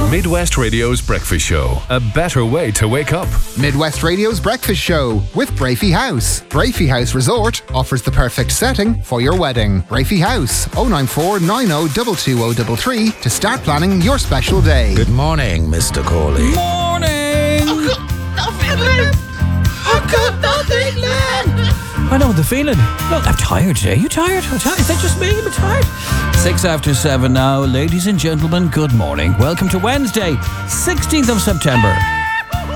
Midwest Radio's Breakfast Show. A better way to wake up. Midwest Radio's Breakfast Show with Brafey House. Brafey House Resort offers the perfect setting for your wedding. Brafey House, 094 90 22033 to start planning your special day. Good morning, Mr. Corley. Morning! I know the feeling. Look, I'm tired today. You tired? Is that just me? I'm tired. 7:06 now. Ladies and gentlemen, good morning. Welcome to Wednesday, 16th of September.